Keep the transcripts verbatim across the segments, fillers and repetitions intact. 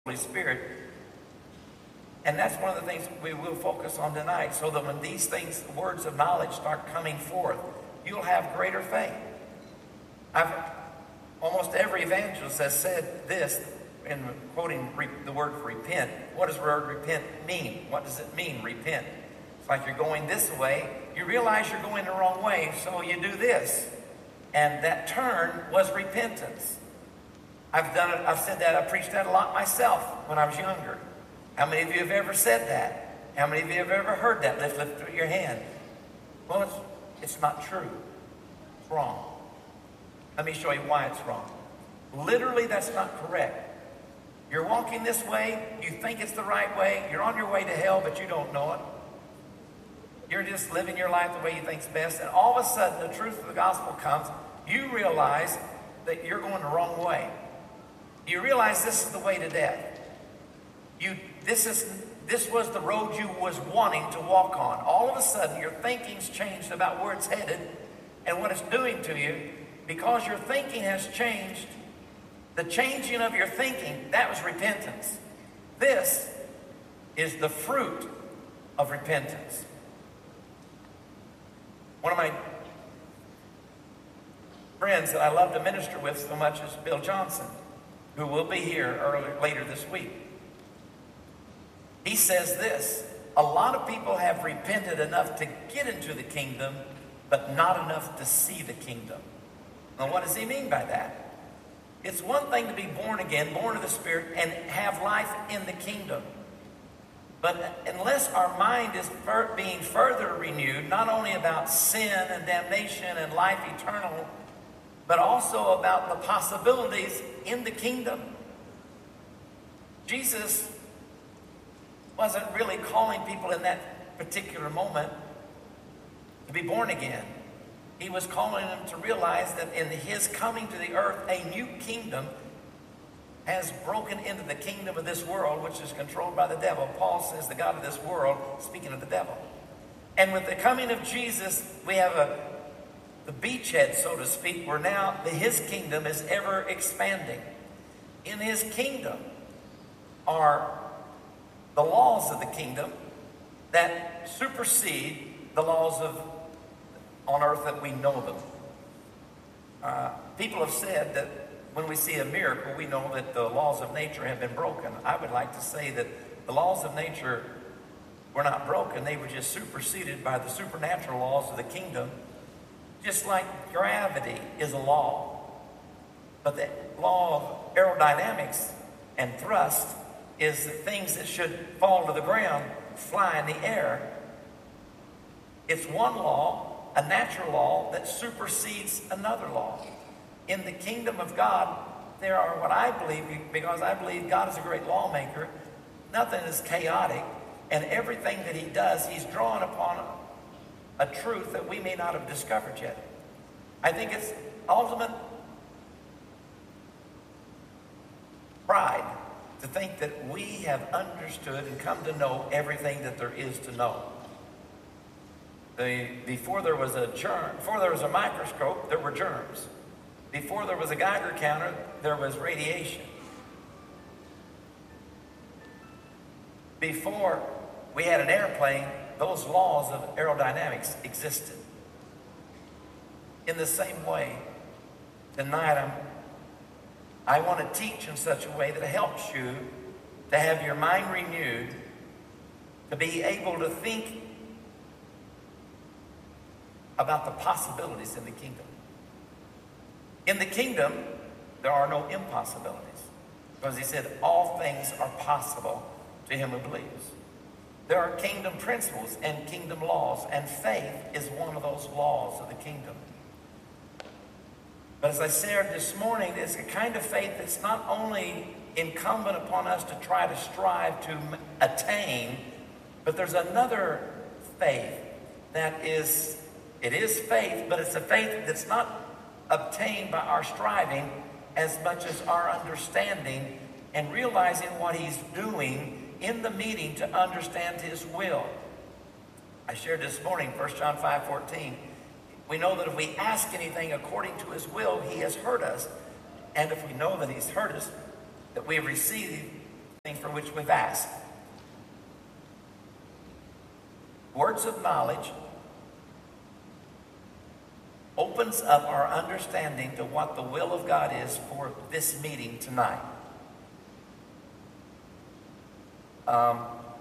Holy Spirit. And that's one of the things we will focus on tonight, so that when these things, words of knowledge, start coming forth, you'll have greater faith. I've, almost every evangelist has said this in quoting re, the word repent. What does the word repent mean? What does it mean, repent? It's like you're going this way. You realize you're going the wrong way, so you do this. And that turn was repentance. I've done it, I've said that, I preached that a lot myself when I was younger. How many of you have ever said that? How many of you have ever heard that? Lift, lift your hand. Well, it's, it's not true. It's wrong. Let me show you why it's wrong. Literally, that's not correct. You're walking this way, you think it's the right way, you're on your way to hell, but you don't know it. You're just living your life the way you think's best, and all of a sudden, the truth of the gospel comes. You realize that you're going the wrong way. You realize this is the way to death. You, this is, this was the road you was wanting to walk on. All of a sudden, your thinking's changed about where it's headed and what it's doing to you. Because your thinking has changed, the changing of your thinking, that was repentance. This is the fruit of repentance. One of my friends that I love to minister with so much is Bill Johnson, who will be here early, later this week. He says this: a lot of people have repented enough to get into the kingdom, but not enough to see the kingdom. Now, what does he mean by that? It's one thing to be born again, born of the Spirit, and have life in the kingdom. But unless our mind is being further renewed, not only about sin and damnation and life eternal, but also about the possibilities in the kingdom. Jesus wasn't really calling people in that particular moment to be born again. He was calling them to realize that in his coming to the earth, a new kingdom has broken into the kingdom of this world, which is controlled by the devil. Paul says the God of this world, speaking of the devil. And with the coming of Jesus, we have a the beachhead, so to speak, where now the, his kingdom is ever expanding. In his kingdom are the laws of the kingdom that supersede the laws of on earth that we know them. Uh, people have said that when we see a miracle, we know that the laws of nature have been broken. I would like to say that the laws of nature were not broken. They were just superseded by the supernatural laws of the kingdom. Just like gravity is a law, but the law of aerodynamics and thrust is that things that should fall to the ground fly in the air. It's one law, a natural law, that supersedes another law. In the kingdom of God, there are what I believe, because I believe God is a great lawmaker, nothing is chaotic, and everything that he does, he's drawn upon a a truth that we may not have discovered yet. I think it's ultimate pride to think that we have understood and come to know everything that there is to know. The, before there was a germ, before there was a microscope, there were germs. Before there was a Geiger counter, there was radiation. Before we had an airplane, those laws of aerodynamics existed. In the same way, tonight I'm, I want to teach in such a way that helps you to have your mind renewed, to be able to think about the possibilities in the kingdom. In the kingdom, there are no impossibilities, because he said all things are possible to him who believes. There are kingdom principles and kingdom laws, and faith is one of those laws of the kingdom. But as I said this morning, it's a kind of faith that's not only incumbent upon us to try to strive to attain, but there's another faith that is, it is faith, but it's a faith that's not obtained by our striving as much as our understanding and realizing what he's doing in the meeting to understand his will. I shared this morning, First John five fourteen. We know that if we ask anything according to his will, he has heard us. And if we know that he's heard us, that we have received for which we've asked. Words of knowledge opens up our understanding to what the will of God is for this meeting tonight. Um,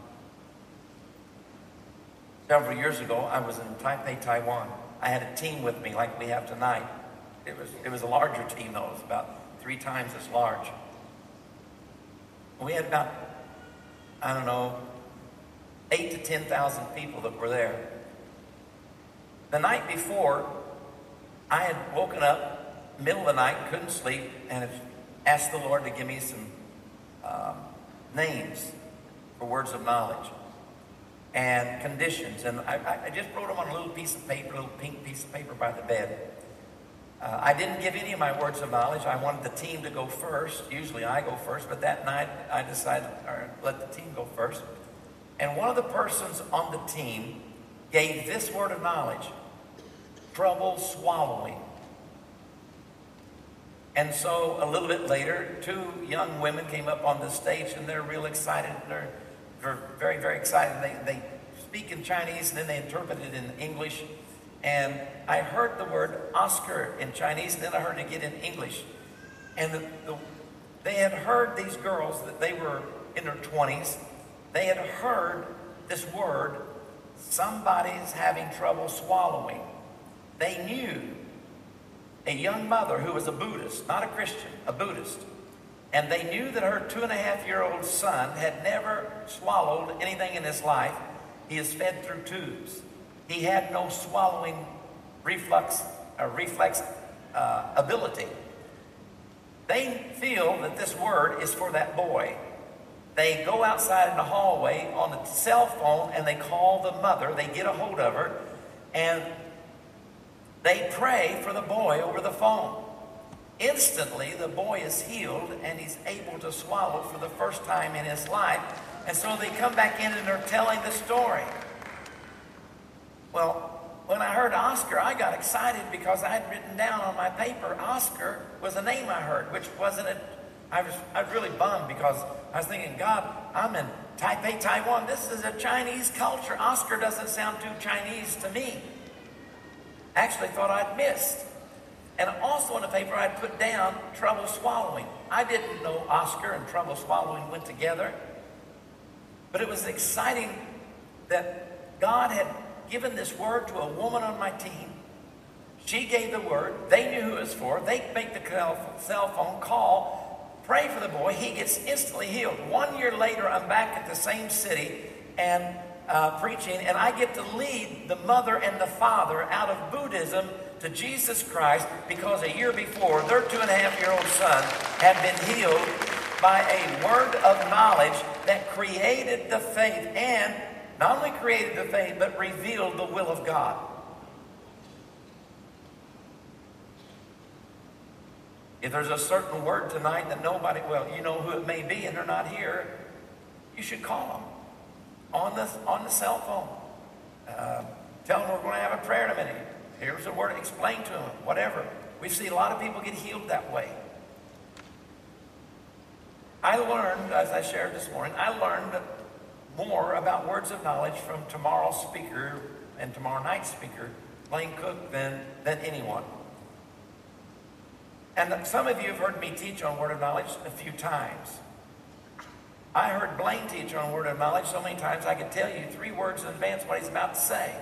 several years ago, I was in Taipei, Taiwan. I had a team with me like we have tonight. It was, it was a larger team, though. It was about three times as large. We had about, I don't know, eight to ten thousand people that were there. The night before, I had woken up, middle of the night, couldn't sleep, and had asked the Lord to give me some um, names for words of knowledge and conditions. And I, I just wrote them on a little piece of paper, a little pink piece of paper by the bed. Uh, I didn't give any of my words of knowledge. I wanted the team to go first. Usually I go first, but that night I decided to let the team go first. And one of the persons on the team gave this word of knowledge: trouble swallowing. And so a little bit later, two young women came up on the stage, and they're real excited. They're, they're very, very excited. They, they speak in Chinese, and then they interpret it in English. And I heard the word Oscar in Chinese, and then I heard it again in English. And the, the, they had heard these girls, that they were in their twenties. They had heard this word, somebody's having trouble swallowing. They knew a young mother who was a Buddhist, not a Christian, a Buddhist. And they knew that her two and a half year old son had never swallowed anything in his life. He is fed through tubes. He had no swallowing reflux, uh, reflex uh, ability. They feel that this word is for that boy. They go outside in the hallway on the cell phone and they call the mother. They get a hold of her and they pray for the boy over the phone. Instantly, the boy is healed and he's able to swallow for the first time in his life. And so they come back in and they're telling the story. Well, when I heard Oscar, I got excited because I had written down on my paper, Oscar was a name I heard, which wasn't a, I was, I was really bummed because I was thinking, God, I'm in Taipei, Taiwan. This is a Chinese culture. Oscar doesn't sound too Chinese to me. Actually thought I'd missed. And also on the paper, I'd put down trouble swallowing. I didn't know Oscar and trouble swallowing went together. But it was exciting that God had given this word to a woman on my team. She gave the word. They knew who it was for. They make the cell phone call, pray for the boy. He gets instantly healed. One year later, I'm back at the same city and uh, preaching, and I get to lead the mother and the father out of Buddhism to Jesus Christ because a year before, their two and a half year old son had been healed by a word of knowledge that created the faith, and not only created the faith, but revealed the will of God. If there's a certain word tonight that nobody, well, you know who it may be and they're not here, you should call them on the, on the cell phone. Uh, tell them we're going to have a prayer in a minute. Here's a word, explain to them, whatever. We see a lot of people get healed that way. I learned, as I shared this morning, I learned more about words of knowledge from tomorrow's speaker and tomorrow night's speaker, Blaine Cook, than, than anyone. And some of you have heard me teach on word of knowledge a few times. I heard Blaine teach on word of knowledge so many times I could tell you three words in advance what he's about to say.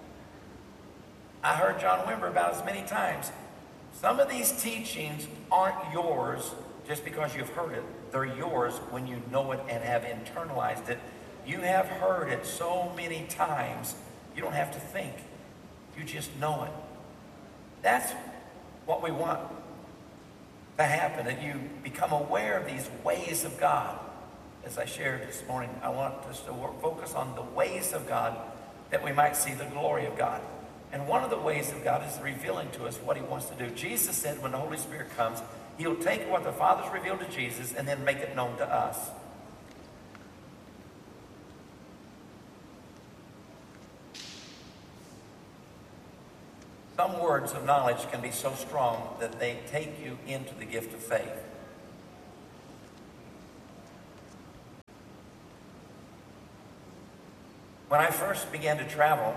I heard John Wimber about as many times. Some of these teachings aren't yours just because you've heard it. They're yours when you know it and have internalized it. You have heard it so many times, you don't have to think. You just know it. That's what we want to happen, that you become aware of these ways of God. As I shared this morning, I want us to work, focus on the ways of God that we might see the glory of God. And one of the ways of God is revealing to us what he wants to do. Jesus said when the Holy Spirit comes, he'll take what the Father's revealed to Jesus and then make it known to us. Some words of knowledge can be so strong that they take you into the gift of faith. When I first began to travel,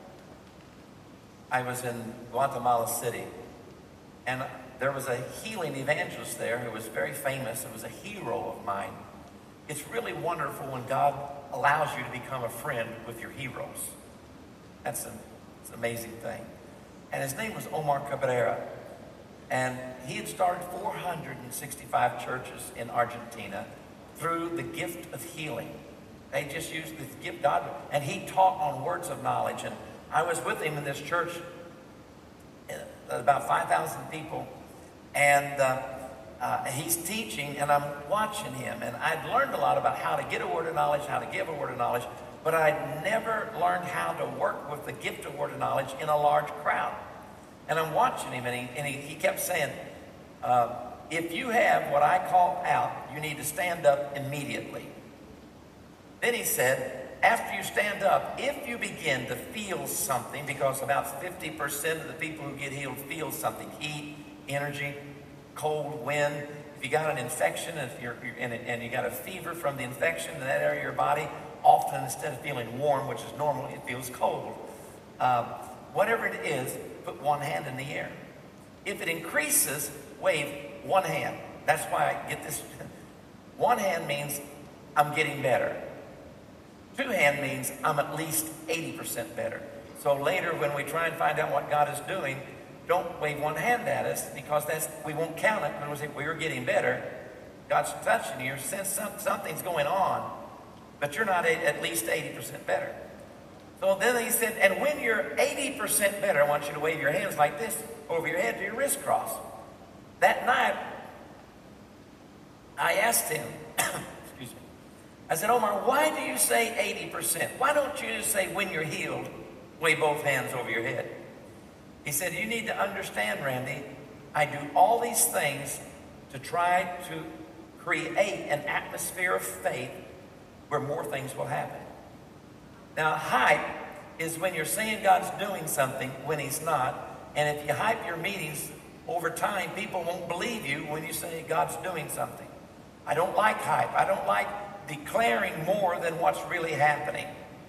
I was in Guatemala City, and there was a healing evangelist there who was very famous. It was a hero of mine. It's really wonderful when God allows you to become a friend with your heroes. That's an, it's an amazing thing. And his name was Omar Cabrera. And he had started four hundred sixty-five churches in Argentina through the gift of healing. They just used the gift God, and he taught on words of knowledge. And I was with him in this church, uh, about five thousand people, and uh, uh, he's teaching, and I'm watching him. And I'd learned a lot about how to get a word of knowledge, how to give a word of knowledge, but I'd never learned how to work with the gift of word of knowledge in a large crowd. And I'm watching him, and he, and he, he kept saying, uh, if you have what I call out, you need to stand up immediately. Then he said, after you stand up, if you begin to feel something, because about fifty percent of the people who get healed feel something, heat, energy, cold, wind. If you got an infection and, if you're, you're in it, and you got a fever from the infection in that area of your body, often instead of feeling warm, which is normal, it feels cold. Um, whatever it is, put one hand in the air. If it increases, wave one hand. That's why I get this. One hand means I'm getting better. Two hand means I'm at least eighty percent better. So later when we try and find out what God is doing, don't wave one hand at us, because that's we won't count it. When we say we're getting better, God's touching you, since some, something's going on, but you're not at least eighty percent better. So then he said, and when you're eighty percent better, I want you to wave your hands like this over your head to your wrist cross. That night, I asked him, excuse me, I said, Omar, why do you say eighty percent? Why don't you just say when you're healed, wave both hands over your head? He said, you need to understand, Randy, I do all these things to try to create an atmosphere of faith where more things will happen. Now, hype is when you're saying God's doing something when he's not. And if you hype your meetings, over time, people won't believe you when you say God's doing something. I don't like hype. I don't like declaring more than what's really happening.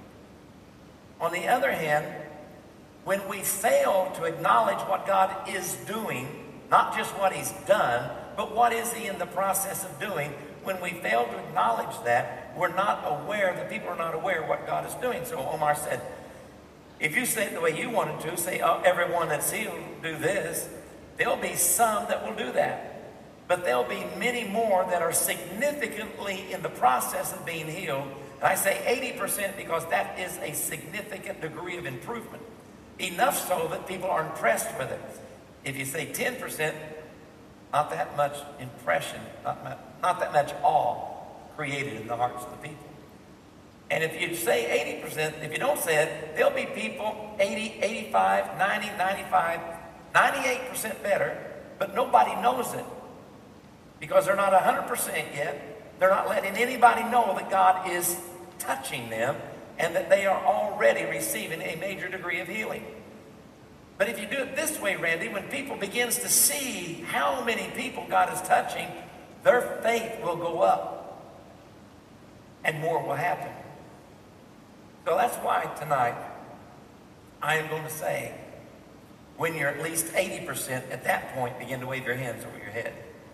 On the other hand, when we fail to acknowledge what God is doing, not just what he's done, but what is he in the process of doing, when we fail to acknowledge that, we're not aware, the people are not aware of what God is doing. So Omar said, if you say it the way you wanted to, say, oh, everyone that's healed do this, there'll be some that will do that. But there'll be many more that are significantly in the process of being healed. And I say eighty percent because that is a significant degree of improvement. Enough so that people are impressed with it. If you say ten percent, not that much impression, not, much, not that much awe created in the hearts of the people. And if you say eighty percent, if you don't say it, there'll be people eighty, eighty-five, ninety, ninety-five, ninety-eight percent better, but nobody knows it. Because they're not one hundred percent yet. They're not letting anybody know that God is touching them and that they are already receiving a major degree of healing. But if you do it this way, Randy, when people begins to see how many people God is touching, their faith will go up and more will happen. So that's why tonight I am going to say, when you're at least eighty percent, at that point, begin to wave your hands over your head.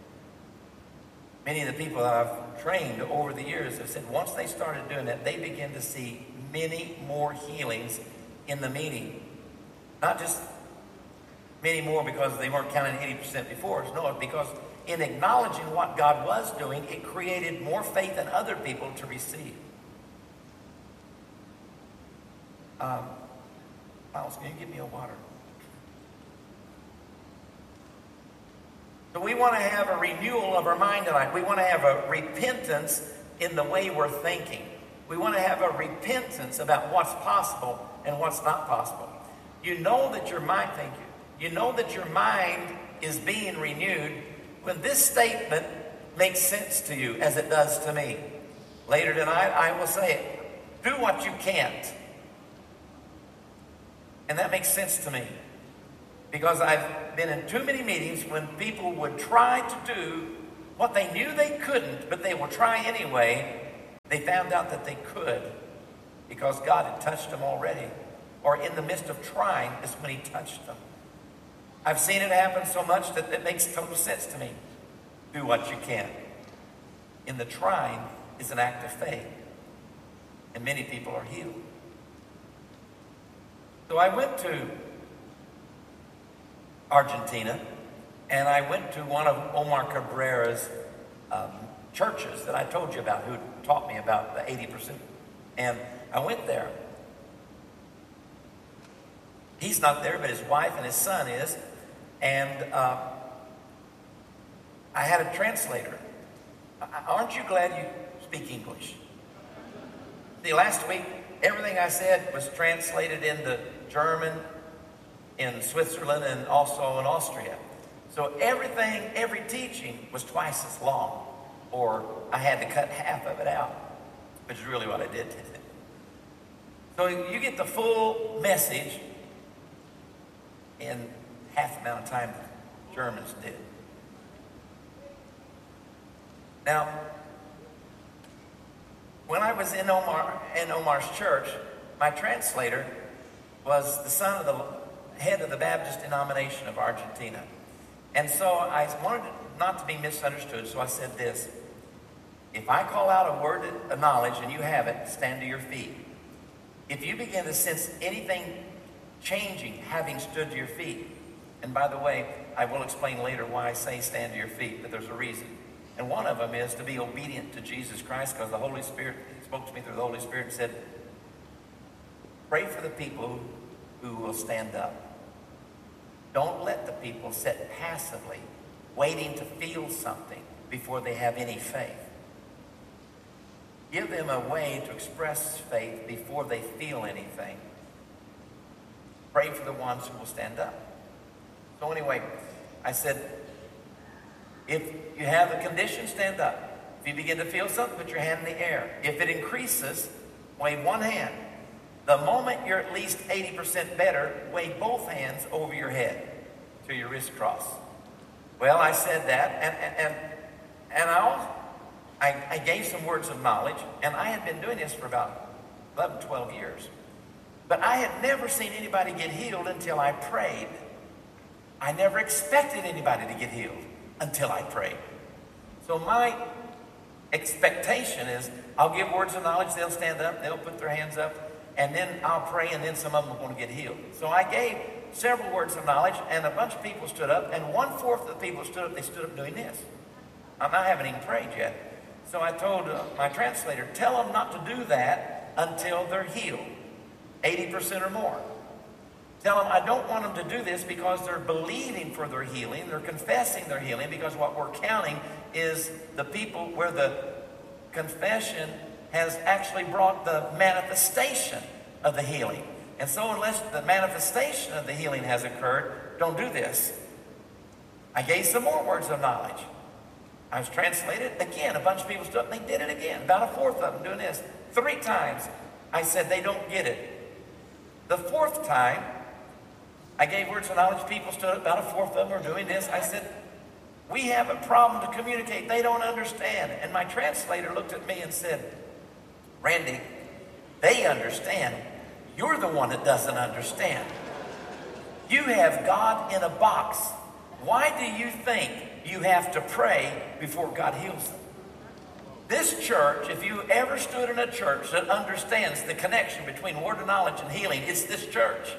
Many of the people that I've trained over the years have said once they started doing that, they begin to see many more healings in the meeting. Not just many more because they weren't counting eighty percent before. No, because in acknowledging what God was doing, it created more faith in other people to receive. Um, Miles, can you give me a water? So we want to have a renewal of our mind tonight. We want to have a repentance in the way we're thinking. We want to have a repentance about what's possible and what's not possible. You know that your mind, thank you. You know that your mind is being renewed when this statement makes sense to you, as it does to me. Later tonight, I will say it. Do what you can't. And that makes sense to me. Because I've been in too many meetings when people would try to do what they knew they couldn't, but they will try anyway. They found out that they could. because God had touched them already. Or in the midst of trying is when he touched them. I've seen it happen so much that it makes total sense to me. Do what you can. In the trying is an act of faith. And many people are healed. So I went to Argentina, and I went to one of Omar Cabrera's um, churches that I told you about, who taught me about the eighty percent. And I went there. He's not there, but his wife and his son is. And uh, I had a translator. Aren't you glad you speak English? The last week, everything I said was translated into German, in Switzerland, and also in Austria. So everything, every teaching was twice as long, or I had to cut half of it out, which is really what I did. So you get the full message in half the amount of time the Germans did. Now, when I was in Omar in Omar's church, my translator was the son of the head of the Baptist denomination of Argentina. And so I wanted not to be misunderstood, so I said this: if I call out a word of knowledge and you have it, stand to your feet. If you begin to sense anything changing, having stood to your feet, and by the way, I will explain later why I say stand to your feet, but there's a reason. And one of them is to be obedient to Jesus Christ, because the Holy Spirit spoke to me through the Holy Spirit and said, pray for the people who will stand up. Don't let the people sit passively, waiting to feel something before they have any faith. Give them a way to express faith before they feel anything. Pray for the ones who will stand up. So anyway, I said, if you have a condition, stand up. If you begin to feel something, put your hand in the air. If it increases, wave one hand. The moment you're at least eighty percent better, wave both hands over your head till your wrist cross. Well, I said that, and and and I, also, I, I gave some words of knowledge, and I had been doing this for about eleven, twelve years. But I had never seen anybody get healed until I prayed. I never expected anybody to get healed until I prayed. So my expectation is I'll give words of knowledge, they'll stand up, they'll put their hands up, and then I'll pray, and then some of them are going to get healed. So I gave several words of knowledge, and a bunch of people stood up, and one-fourth of the people stood up, they stood up doing this. I'm not, I haven't even prayed yet. So I told uh, my translator, tell them not to do that until they're healed, eighty percent or more. Tell them I don't want them to do this because they're believing for their healing. They're confessing their healing, because what we're counting is the people where the confession has actually brought the manifestation of the healing. And so unless the manifestation of the healing has occurred, don't do this. I gave some more words of knowledge. I was translated. Again, a bunch of people stood up and they did it again. About a fourth of them doing this. Three times I said they don't get it. The fourth time, I gave words of knowledge. People stood up. About a fourth of them are doing this. I said, we have a problem to communicate. They don't understand. And my translator looked at me and said, Randy, they understand. You're the one that doesn't understand. You have God in a box. Why do you think you have to pray before God heals them? This church, if you ever stood in a church that understands the connection between word of knowledge and healing, it's this church.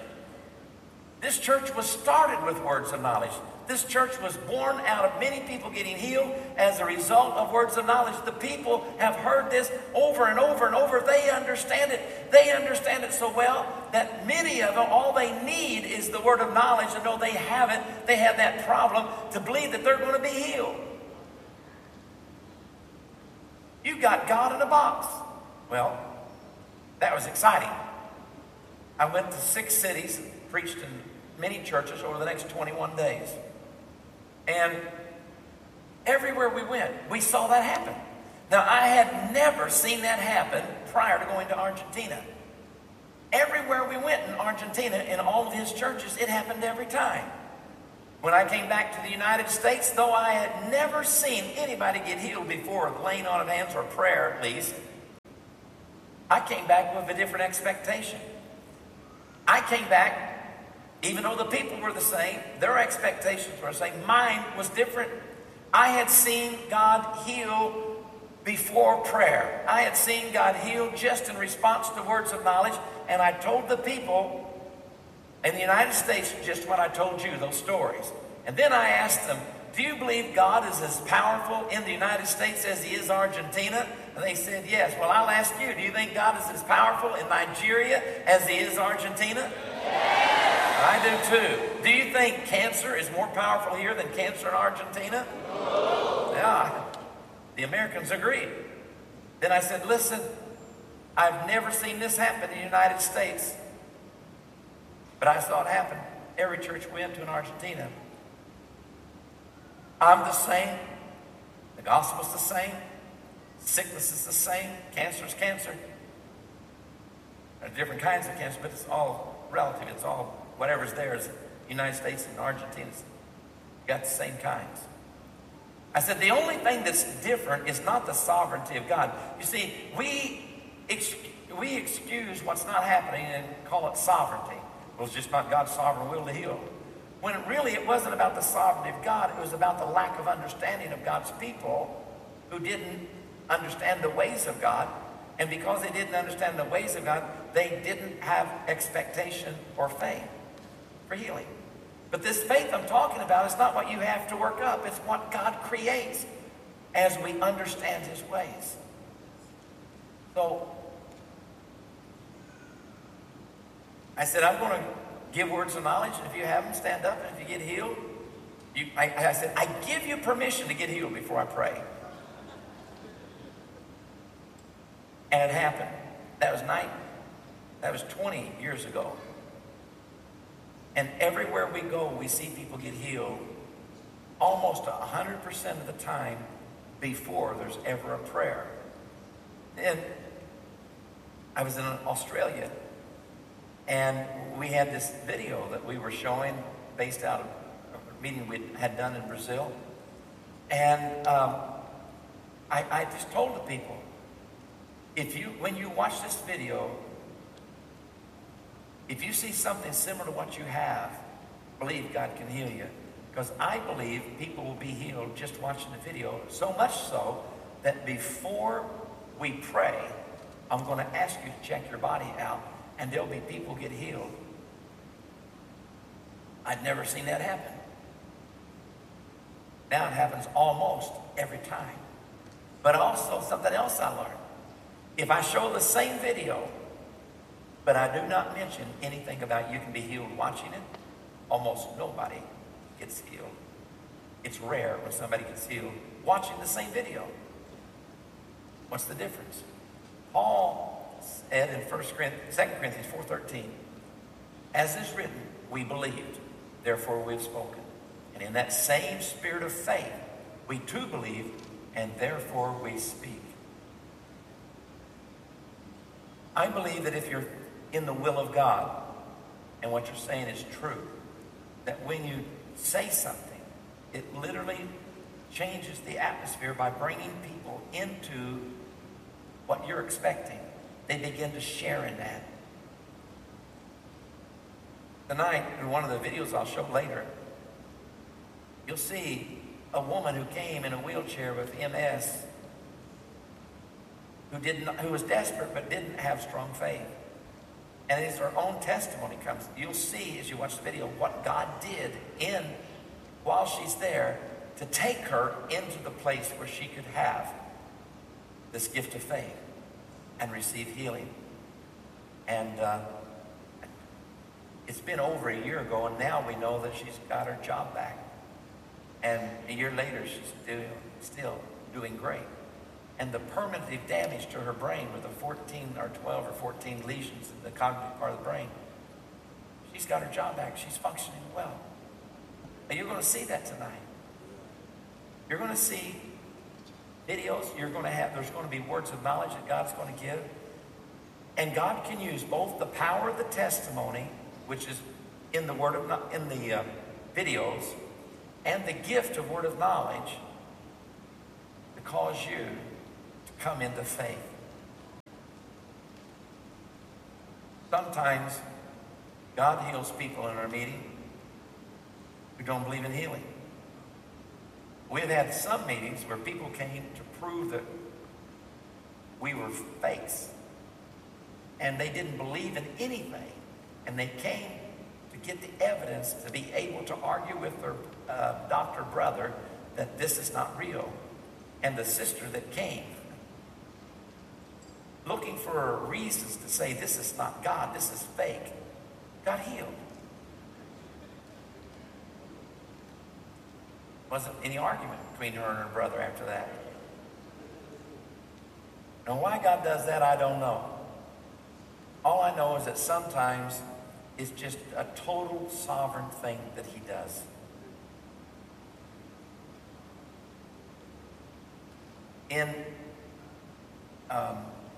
This church was started with words of knowledge. This church was born out of many people getting healed as a result of words of knowledge. The people have heard this over and over and over. They understand it. They understand it so well that many of them, all they need is the word of knowledge to know they have it. They have that problem to believe that they're going to be healed. You got God in a box. Well, that was exciting. I went to six cities, preached in many churches over the next twenty-one days. And everywhere we went, we saw that happen. Now, I had never seen that happen prior to going to Argentina. Everywhere we went in Argentina, in all of his churches, it happened every time. When I came back to the United States, though I had never seen anybody get healed before, laying on of hands or prayer at least, I came back with a different expectation. I came back, even though the people were the same, their expectations were the same. Mine was different. I had seen God heal before prayer. I had seen God heal just in response to words of knowledge, and I told the people in the United States just what I told you, those stories. And then I asked them, do you believe God is as powerful in the United States as he is Argentina? And they said yes. Well, I'll ask you, do you think God is as powerful in Nigeria as he is Argentina? Yes. I do too. Do you think cancer is more powerful here than cancer in Argentina? No. Yeah, the Americans agreed. Then I said, listen, I've never seen this happen in the United States, but I saw it happen. Every church we went to in Argentina. I'm the same. The gospel's the same. Sickness is the same. Cancer is cancer. There are different kinds of cancer, but it's all relative. It's all whatever's there is United States and Argentina's got the same kinds. I said the only thing that's different is not the sovereignty of God. You see, we ex- we excuse what's not happening and call it sovereignty. Well, it's just not God's sovereign will to heal. When really it wasn't about the sovereignty of God, it was about the lack of understanding of God's people who didn't understand the ways of God. And because they didn't understand the ways of God, they didn't have expectation or faith for healing. But this faith I'm talking about is not what you have to work up. It's what God creates as we understand his ways. So I said, I'm going to give words of knowledge, and if you have them, stand up, and if you get healed, you, I, I said, I give you permission to get healed before I pray. And it happened. That was nine, that was twenty years ago. And everywhere we go, we see people get healed almost one hundred percent of the time before there's ever a prayer. And I was in Australia, and we had this video that we were showing based out of a meeting we had done in Brazil. And um, I, I just told the people, if you, when you watch this video, if you see something similar to what you have, believe God can heal you. Because I believe people will be healed just watching the video, so much so that before we pray, I'm going to ask you to check your body out, and there'll be people get healed. I'd never seen that happen. Now it happens almost every time. But also something else I learned. If I show the same video, but I do not mention anything about you can be healed watching it, almost nobody gets healed. It's rare when somebody gets healed watching the same video. What's the difference? Paul said in Second Corinthians four thirteen, as is written, we believed, therefore we've spoken. And in that same spirit of faith, we too believe, and therefore we speak. I believe that if you're in the will of God and what you're saying is true, that when you say something, it literally changes the atmosphere by bringing people into what you're expecting. They begin to share in that. Tonight, in one of the videos I'll show later, you'll see a woman who came in a wheelchair with M S who didn't, who was desperate but didn't have strong faith. And as her own testimony comes, you'll see as you watch the video what God did in while she's there to take her into the place where she could have this gift of faith and receive healing. And uh, it's been over a year ago, and now we know that she's got her job back. And a year later, she's doing, still doing great. And the permanent damage to her brain with the fourteen or twelve or fourteen lesions in the cognitive part of the brain, she's got her job back. She's functioning well. And you're going to see that tonight. You're going to see videos. You're going to have, there's going to be words of knowledge that God's going to give. And God can use both the power of the testimony, which is in the word of in the uh, videos, and the gift of word of knowledge to cause you to come into faith. Sometimes God heals people in our meeting who don't believe in healing. We've had some meetings where people came to prove that we were fakes. And they didn't believe in anything. And they came to get the evidence to be able to argue with their uh, doctor brother that this is not real. And the sister that came, looking for reasons to say this is not God, this is fake, got healed. Wasn't any argument between her and her brother after that. Now, why God does that, I don't know. All I know is that sometimes it's just a total sovereign thing that he does. In um,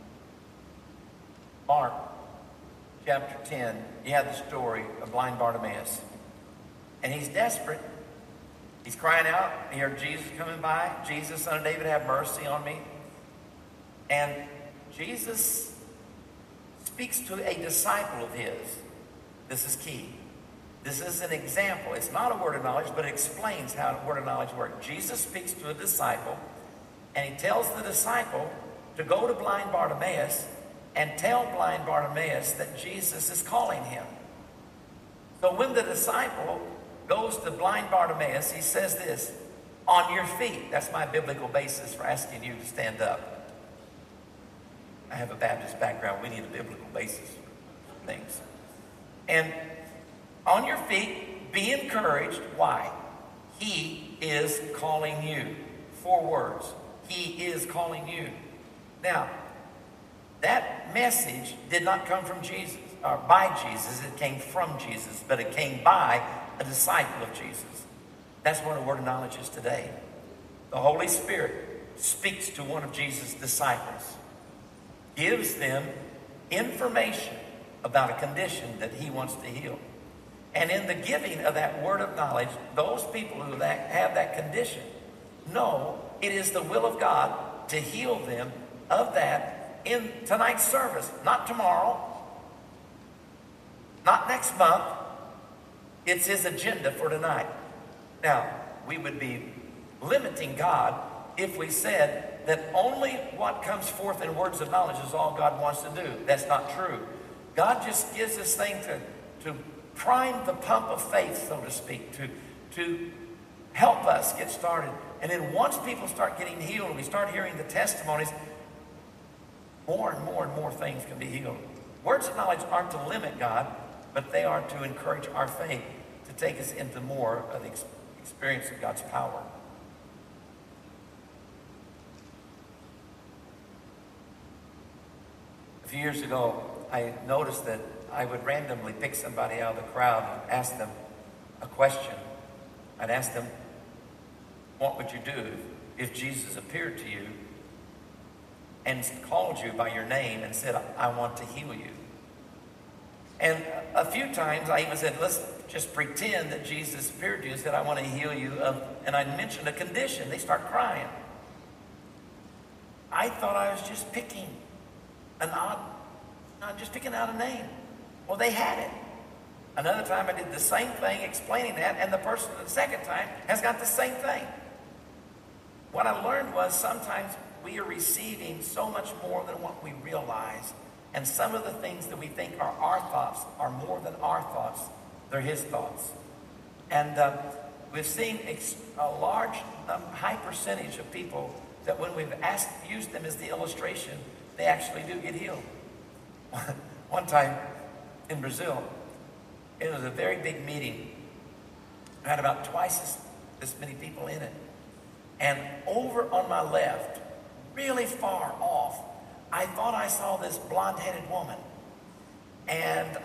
Mark chapter ten, you have the story of blind Bartimaeus. And he's desperate. He's crying out. He heard Jesus coming by. Jesus, Son of David, have mercy on me. And Jesus speaks to a disciple of his. This is key. This is an example. It's not a word of knowledge, but it explains how a word of knowledge works. Jesus speaks to a disciple, and he tells the disciple to go to blind Bartimaeus and tell blind Bartimaeus that Jesus is calling him. So when the disciple goes to blind Bartimaeus, he says this, on your feet. That's my biblical basis for asking you to stand up. I have a Baptist background. We need a biblical basis for things. And on your feet, be encouraged. Why? He is calling you. Four words. He is calling you. Now, that message did not come from Jesus, or by Jesus. It came from Jesus, but it came by a disciple of Jesus. That's what a word of knowledge is today. The Holy Spirit speaks to one of Jesus' disciples, gives them information about a condition that he wants to heal. And in the giving of that word of knowledge, those people who that, have that condition know it is the will of God to heal them of that in tonight's service. Not tomorrow, not next month. It's his agenda for tonight. Now, we would be limiting God if we said that only what comes forth in words of knowledge is all God wants to do. That's not true. God just gives this thing to, to prime the pump of faith, so to speak, to, to help us get started. And then once people start getting healed, and we start hearing the testimonies, more and more and more things can be healed. Words of knowledge aren't to limit God, but they are to encourage our faith to take us into more of the experience of God's power. A few years ago, I noticed that I would randomly pick somebody out of the crowd and ask them a question. I'd ask them, what would you do if Jesus appeared to you and called you by your name and said, I want to heal you? And a few times I even said, let's just pretend that Jesus appeared to you and said, I want to heal you of, and I mentioned a condition. They start crying. I thought I was just picking an odd, not just picking out a name. Well, they had it. Another time I did the same thing explaining that, and the person the second time has got the same thing. What I learned was sometimes we are receiving so much more than what we realize. And some of the things that we think are our thoughts are more than our thoughts. They're his thoughts. And uh, we've seen ex- a large, um, high percentage of people that when we've asked, used them as the illustration, they actually do get healed. One time in Brazil, it was a very big meeting. It had about twice as, as many people in it. And over on my left, really far off, I thought I saw this blonde-headed woman. And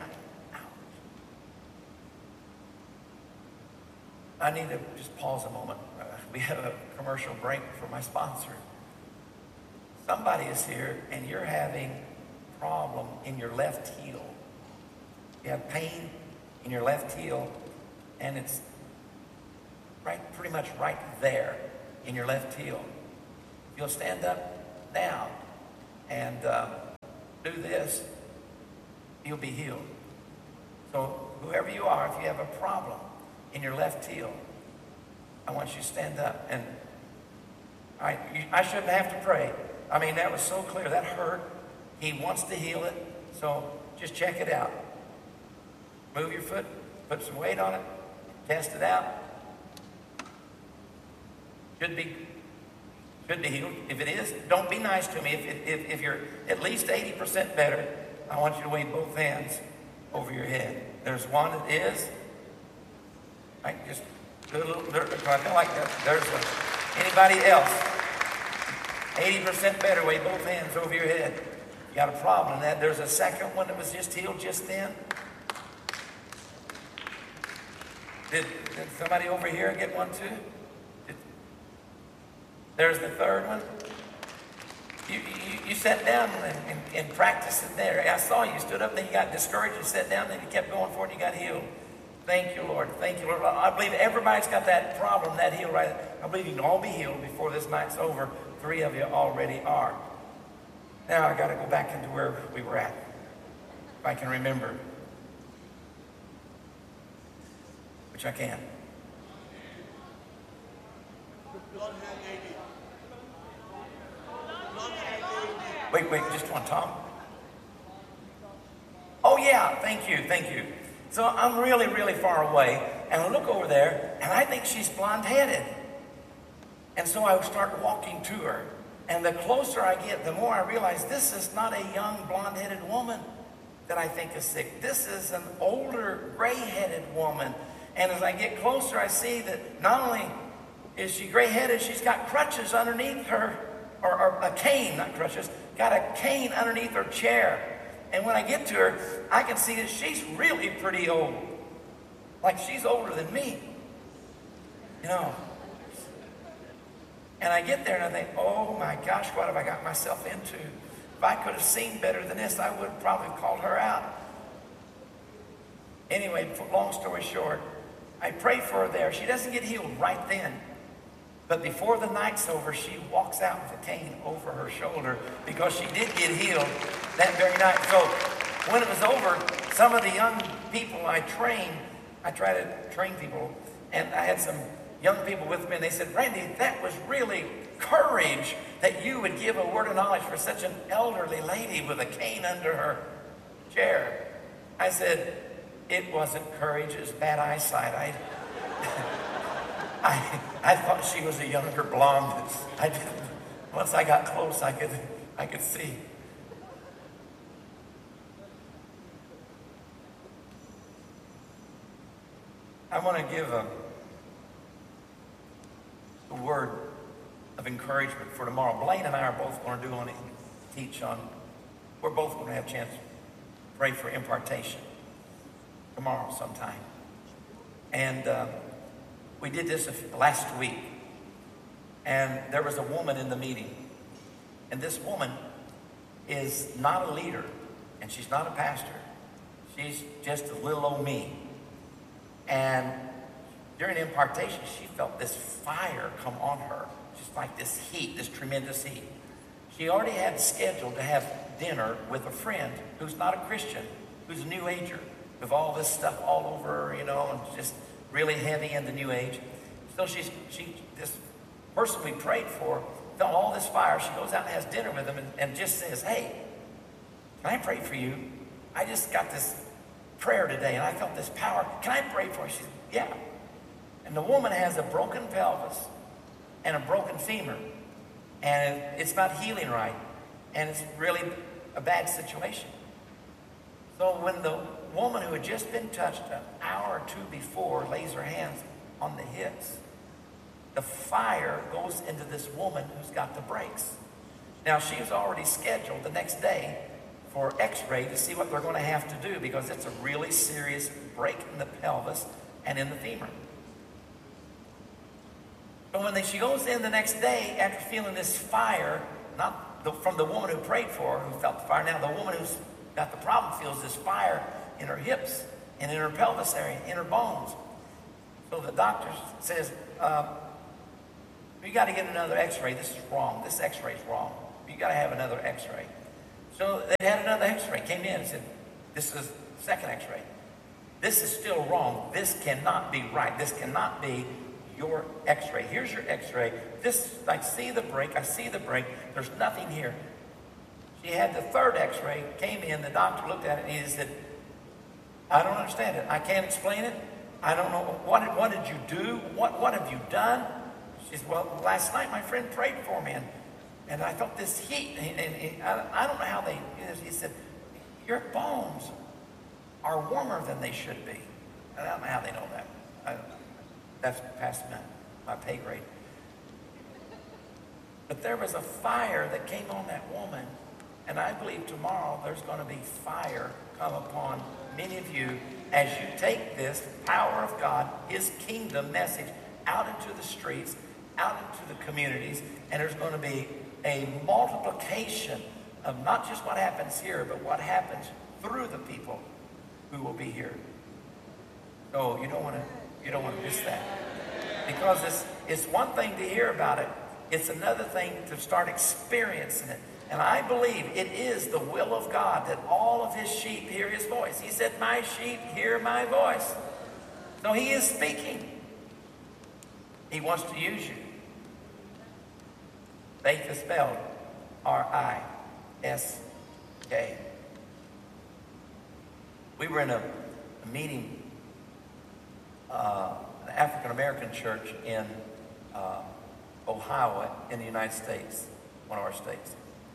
I need to just pause a moment. Uh, we have a commercial break for my sponsor. Somebody is here and you're having a problem in your left heel. You have pain in your left heel, and it's right, pretty much right there in your left heel. You'll stand up now and uh, do this. you'll be healed. So whoever you are, if you have a problem in your left heel, I want you to stand up. And I, you, I shouldn't have to pray. I mean, that was so clear. That hurt. He wants to heal it. So just check it out. Move your foot. Put some weight on it. Test it out. Should be, should be healed. If it is, don't be nice to me. If, if, if you're at least eighty percent better, I want you to wave both hands over your head. There's one that is. I just do a little, I feel like that. There's a, anybody else? eighty percent better, wave both hands over your head. You got a problem in that. There's a second one that was just healed just then. Did, did somebody over here get one too? Did, there's the third one. You, you, you sat down and, and, and practiced it there. I saw you stood up, then you got discouraged, you sat down, then you kept going forward and you got healed. Thank you, Lord. Thank you, Lord. I believe everybody's got that problem, that healed right. I believe you can all be healed before this night's over. Three of you already are. Now I got to go back into where we were at, if I can remember, which I can. Wait, wait, just one, Tom. Oh yeah, thank you, thank you. So I'm really, really far away, and I look over there, and I think she's blonde-headed. And so I start walking to her. And the closer I get, the more I realize this is not a young blonde-headed woman that I think is sick. This is an older, gray-headed woman. And as I get closer, I see that not only is she gray-headed, she's got crutches underneath her, or, or a cane, not crutches, got a cane underneath her chair. And when I get to her, I can see that she's really pretty old. Like she's older than me. You know. And I get there and I think, oh my gosh, what have I got myself into? If I could have seen better than this, I would have probably called her out. Anyway, long story short, I pray for her there. She doesn't get healed right then. But before the night's over, she walks out with a cane over her shoulder because she did get healed that very night. So when it was over, some of the young people I trained, I try to train people, and I had some young people with me, and they said, Randy, that was really courage that you would give a word of knowledge for such an elderly lady with a cane under her chair. I said, it wasn't courage, it was bad eyesight. I, I, I thought she was a younger blonde. I didn't. Once I got close, I could, I could see. I want to give a a word of encouragement for tomorrow. Blaine and I are both going to do on teach on. We're both going to have a chance to pray for impartation tomorrow sometime. And uh, we did this last week. And there was a woman in the meeting. And this woman is not a leader. And she's not a pastor. She's just a little old me. And during impartation, she felt this fire come on her, just like this heat, this tremendous heat. She already had scheduled to have dinner with a friend who's not a Christian, who's a New Ager, with all this stuff all over her, you know, and just really heavy in the New Age. So she's, she, this person we prayed for felt all this fire. She goes out and has dinner with him and, and just says, hey, can I pray for you? I just got this prayer today and I felt this power. Can I pray for you? She said, yeah. And the woman has a broken pelvis and a broken femur. And it's not healing right. And it's really a bad situation. So when the woman who had just been touched an hour or two before lays her hands on the hips, the fire goes into this woman who's got the breaks. Now, she was already scheduled the next day for x-ray to see what they're going to have to do because it's a really serious break in the pelvis and in the femur. But when they, she goes in the next day after feeling this fire, not the, from the woman who prayed for her, who felt the fire, now the woman who's got the problem feels this fire in her hips and in her pelvis area, in her bones. So the doctor says, uh, you got to get another x-ray. This is wrong. This x-ray is wrong. You got to have another x-ray. So they had another x-ray, came in and said, This is second x-ray. This is still wrong. This cannot be right. This cannot be your x-ray. Here's your x-ray. This, I see the break. I see the break. There's nothing here. She had the third x-ray, came in, the doctor looked at it, and he said, I don't understand it. I can't explain it. I don't know. What did, what did you do? What, what have you done? She said, well, last night my friend prayed for me, and, and I felt this heat. And, and, and I, I don't know how they, he said, your bones are warmer than they should be. And I don't know how they know that. I, that's past my, my pay grade. But there was a fire that came on that woman. And I believe tomorrow there's going to be fire come upon many of you as you take this power of God, his kingdom message, out into the streets, out into the communities, and there's going to be a multiplication of not just what happens here, but what happens through the people who will be here. So you don't want to you don't want to miss that. Because it's it's one thing to hear about it, it's another thing to start experiencing it. And I believe it is the will of God that all of his sheep hear his voice. He said, my sheep hear my voice. So he is speaking. He wants to use you. Faith is spelled R I S K. We were in a, a meeting, uh, an African-American church in uh, Ohio in the United States, one of our states.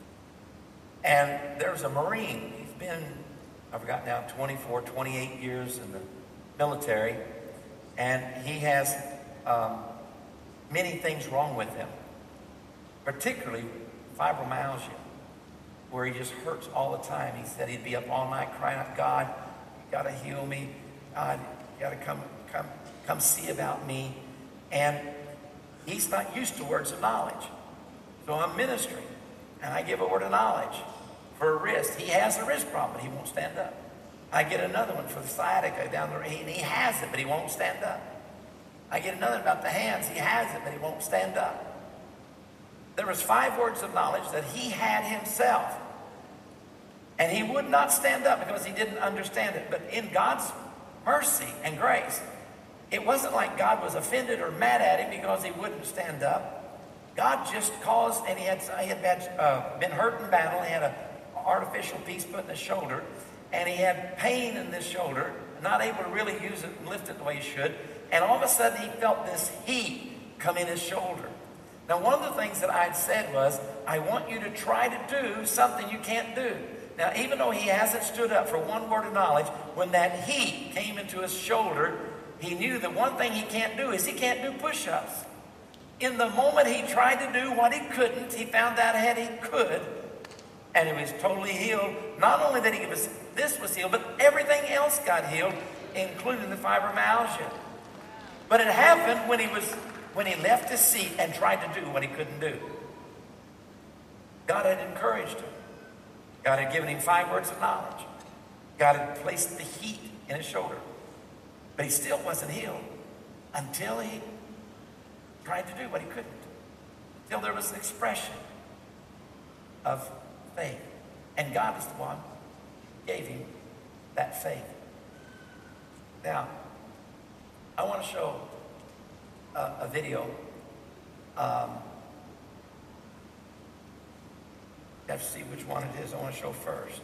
And there's a Marine. He's been, I forgot now, twenty-four, twenty-eight years in the military. And he has um, many things wrong with him, particularly fibromyalgia, where he just hurts all the time. He said he'd be up all night crying out, God, you got to heal me. God, you got to come, come, come see about me. And he's not used to words of knowledge. So I'm ministering, and I give a word of knowledge for a wrist. He has a wrist problem, but he won't stand up. I get another one for the sciatica down the and he has it, but he won't stand up. I get another about the hands. He has it, but he won't stand up. There was five words of knowledge that he had himself. And he would not stand up because he didn't understand it. But in God's mercy and grace, it wasn't like God was offended or mad at him because he wouldn't stand up. God just caused, and he had, he had uh, been hurt in battle. He had an artificial piece put in his shoulder, and he had pain in this shoulder, not able to really use it and lift it the way he should. And all of a sudden, he felt this heat come in his shoulder. Now, one of the things that I had said was, I want you to try to do something you can't do. Now, even though he hasn't stood up for one word of knowledge, when that heat came into his shoulder, he knew that one thing he can't do is he can't do push-ups. In the moment he tried to do what he couldn't, he found out that he could, and he was totally healed. Not only that he was, this was healed, but everything else got healed, including the fibromyalgia. But it happened when he was when he left his seat and tried to do what he couldn't do. God had encouraged him. God had given him five words of knowledge. God had placed the heat in his shoulder. But he still wasn't healed until he tried to do what he couldn't. Until there was an expression of faith. And God is the one who gave him that faith. Now, I want to show a, a video. Um, you have to see which one it is I want to show first.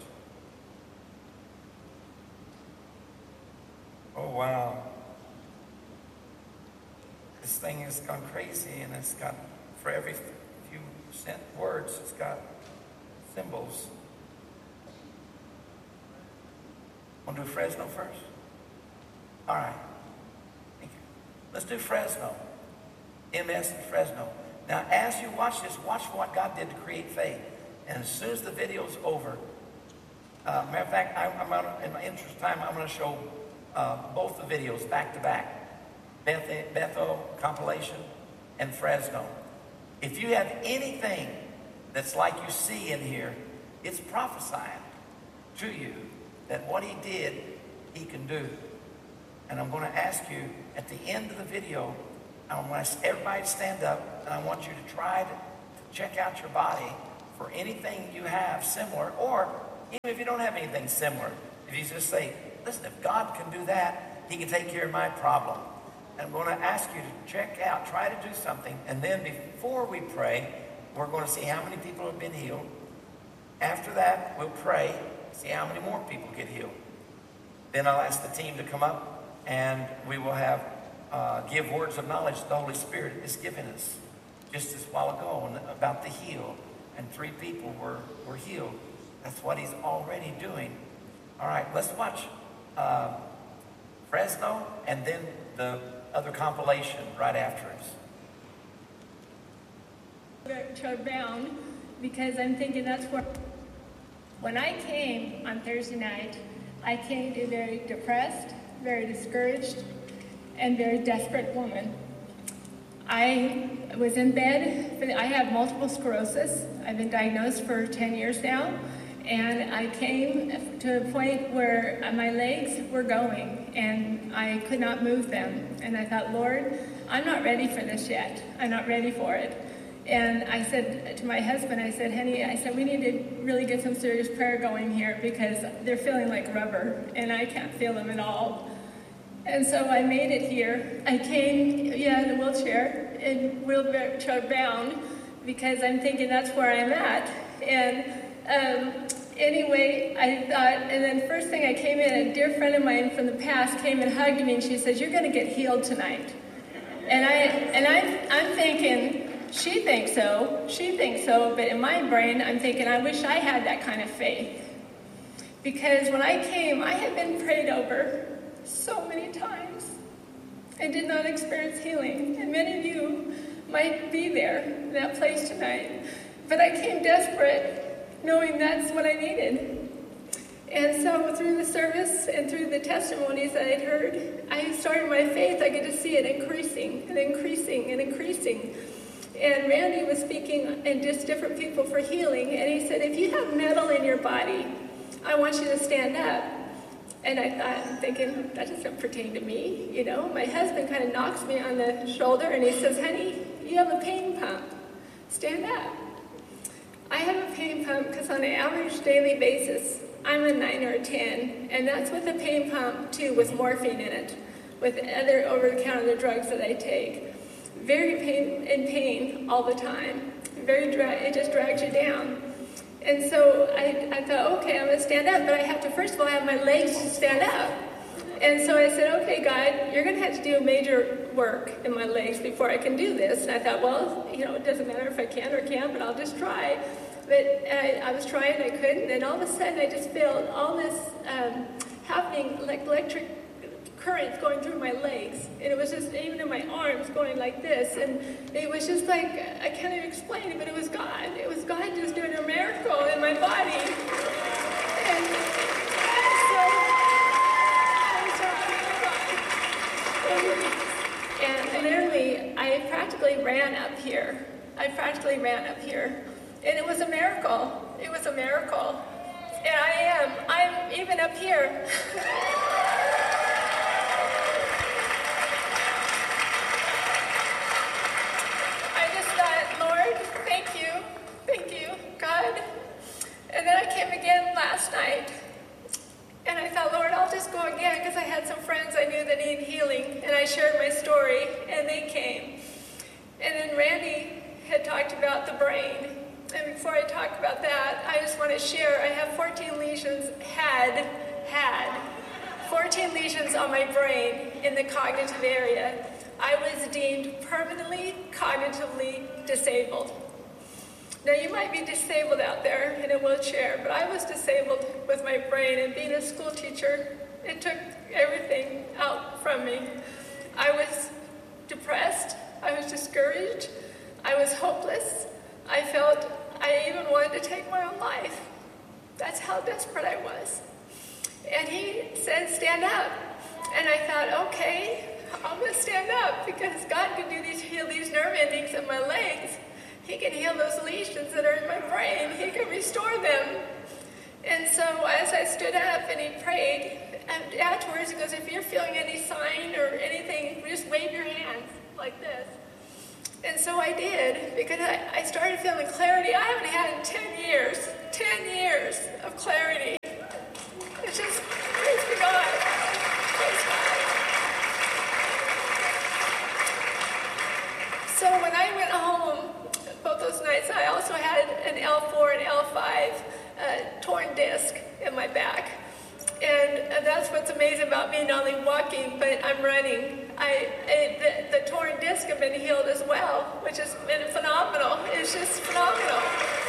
Oh, wow. This thing has gone crazy, and it's got, for every few cent words, it's got symbols. Want to do Fresno first? All right. Thank you. Let's do Fresno. M S and Fresno. Now, as you watch this, watch what God did to create faith. And as soon as the video's over, uh, matter of fact, I, I'm gonna, in my interest of time, I'm going to show uh, both the videos back to back. Beth, Bethel compilation and Fresno. If you have anything that's like you see in here, it's prophesying to you that what he did, he can do. And I'm going to ask you at the end of the video, I want everybody to stand up, and I want you to try to, to check out your body for anything you have similar, or even if you don't have anything similar, If you just say, listen, if God can do that, he can take care of my problem. And I'm going to ask you to check out, try to do something. And then before we pray, we're going to see how many people have been healed. After that, we'll pray, see how many more people get healed. Then I'll ask the team to come up, and we will have uh, give words of knowledge the Holy Spirit is giving us. Just as while ago about the heal, and three people were, were healed. That's what he's already doing. All right, let's watch uh, Fresno, and then the other compilation right after us. Church bound, because I'm thinking that's where, when I came on Thursday night, I came to a very depressed, very discouraged, and very desperate woman. I was in bed. For the, I have multiple sclerosis. I've been diagnosed for ten years now. And I came to a point where my legs were going and I could not move them. And I thought, Lord, I'm not ready for this yet. I'm not ready for it. And I said to my husband, I said, honey, I said, we need to really get some serious prayer going here because they're feeling like rubber and I can't feel them at all. And so I made it here. I came, yeah, in a wheelchair, in wheelchair bound, because I'm thinking that's where I'm at. And um, anyway, I thought, and then first thing I came in, a dear friend of mine from the past came and hugged me, and she said, you're going to get healed tonight. And I, and I'm, I'm thinking, she thinks so, she thinks so, but in my brain, I'm thinking, I wish I had that kind of faith. Because when I came, I had been prayed over so many times and did not experience healing. And many of you might be there in that place tonight. But I came desperate, knowing that's what I needed. And so through the service and through the testimonies that I'd heard, I started my faith. I could just see it increasing and increasing and increasing. And Randy was speaking and just different people for healing. And he said, if you have metal in your body, I want you to stand up. And I thought, I'm thinking, that doesn't pertain to me, you know. My husband kind of knocks me on the shoulder and he says, honey, you have a pain pump. Stand up. I have a pain pump because on an average daily basis, I'm a nine or a ten. And that's with a pain pump, too, with morphine in it, with other over-the-counter drugs that I take. Very pain in pain all the time. Very dra- it just drags you down. And so I, I thought, okay, I'm going to stand up, but I have to, first of all, have my legs to stand up. And so I said, okay, God, you're going to have to do major work in my legs before I can do this. And I thought, well, you know, it doesn't matter if I can or can't, but I'll just try. But I, I was trying, I couldn't, and all of a sudden I just felt all this um, happening, like electric currents going through my legs. And it was just, even in my arms, going like this. And it was just like, I can't even explain it, but it was God. It was God just doing a miracle in my body. And so, I'm sorry. And literally, I practically ran up here. I practically ran up here. And it was a miracle. It was a miracle. And I am. I'm even up here. And then I came again last night, and I thought, Lord, I'll just go again, because I had some friends I knew that needed healing, and I shared my story, and they came. And then Randy had talked about the brain, and before I talk about that, I just want to share, I have fourteen lesions, had, had, fourteen lesions on my brain in the cognitive area. I was deemed permanently cognitively disabled. Now, you might be disabled out there in a wheelchair, but I was disabled with my brain, and being a school teacher, it took everything out from me. I was depressed. I was discouraged. I was hopeless. I felt I even wanted to take my own life. That's how desperate I was. And he said, stand up. And I thought, okay, I'm going to stand up, because God can do these, heal these nerve endings in my legs. He can heal those lesions that are in my brain. He can restore them. And so as I stood up and he prayed, and afterwards he goes, if you're feeling any sign or anything, just wave your hands like this. And so I did, because I, I started feeling clarity I haven't had in ten years. ten years of clarity. It's just... torn disc in my back. And uh, that's what's amazing about me, not only walking, but I'm running. I, it, the, the torn disc have been healed as well, which has been phenomenal. It's just phenomenal.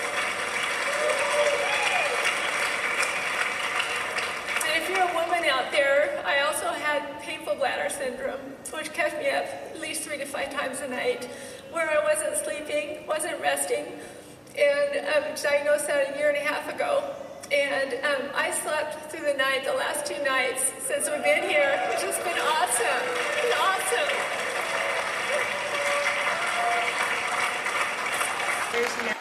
And if you're a woman out there, I also had painful bladder syndrome, which kept me up at least three to five times a night, where I wasn't sleeping, wasn't resting, and I was diagnosed that a year and a half ago. And um, I slept through the night the last two nights since we've been here, which has been awesome. It's been awesome. There's no